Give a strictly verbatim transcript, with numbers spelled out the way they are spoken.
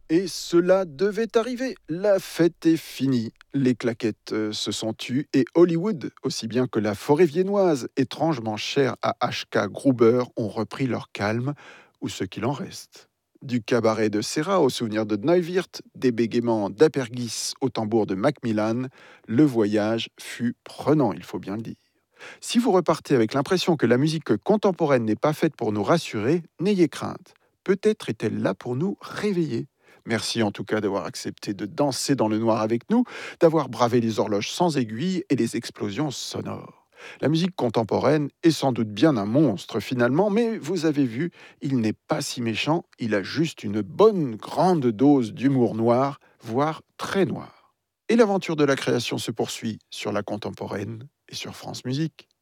Et cela devait arriver. La fête est finie. Les claquettes euh, se sont tues et Hollywood, aussi bien que la forêt viennoise, étrangement chère à H K Gruber, ont repris leur calme, ou ce qu'il en reste. Du cabaret de Serra au souvenir de Neuwirth, des bégaiements d'Apergis au tambour de Macmillan, le voyage fut prenant, il faut bien le dire. Si vous repartez avec l'impression que la musique contemporaine n'est pas faite pour nous rassurer, n'ayez crainte. Peut-être est-elle là pour nous réveiller. Merci en tout cas d'avoir accepté de danser dans le noir avec nous, d'avoir bravé les horloges sans aiguille et les explosions sonores. La musique contemporaine est sans doute bien un monstre finalement, mais vous avez vu, il n'est pas si méchant, il a juste une bonne grande dose d'humour noir, voire très noir. Et l'aventure de la création se poursuit sur la contemporaine et sur France Musique.